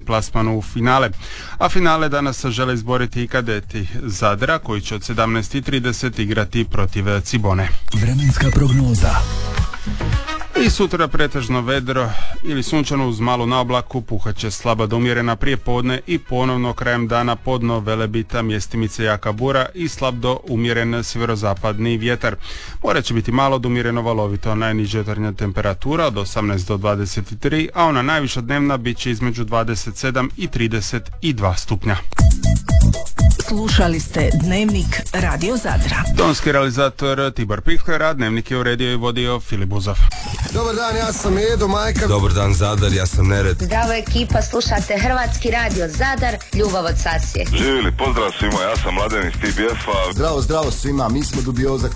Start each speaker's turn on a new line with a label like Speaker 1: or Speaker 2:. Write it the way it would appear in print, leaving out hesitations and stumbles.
Speaker 1: plasman u finale. A finale danas žele izboriti i kadeti Zadra koji će od 17:30 igrati protiv Cibone.
Speaker 2: Vremenska prognoza.
Speaker 1: I sutra pretežno vedro ili sunčano uz malu naoblaku, puhaće slaba do umjerena prije podne i ponovno krajem dana podno Velebita, mjestimice jaka bura i slab do umjeren sjeverozapadni vjetar. More će biti malo do umjereno valovito, najniža jutarnja temperatura od 18 do 23, a ona najviša dnevna bit će između 27 i 32 stupnja.
Speaker 3: Slušali ste Dnevnik Radio Zadra.
Speaker 1: Tonski realizator Tibor Pihlera, a Dnevnik je uredio i vodio Filip Buzov.
Speaker 4: Dobar dan, ja sam Edo Majka.
Speaker 5: Dobar dan Zadar, ja sam Nered.
Speaker 6: Zdravo ekipa, slušate Hrvatski radio Zadar, ljubav od Sasije.
Speaker 7: Živjeli, pozdrav svima, ja sam Mladen iz TBF-a.
Speaker 4: Zdravo svima, mi smo Dubioza